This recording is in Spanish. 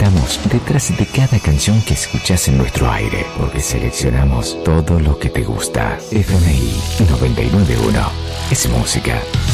Estamos detrás de cada canción que escuchás en nuestro aire, porque seleccionamos todo lo que te gusta. FMI 991 es música.